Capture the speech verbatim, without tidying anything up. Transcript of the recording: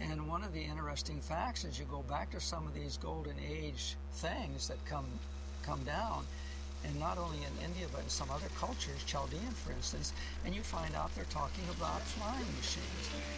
And one of the interesting facts is you go back to some of these golden age things that come come down, and not only in India but in some other cultures, Chaldean for instance, and you find out they're talking about flying machines.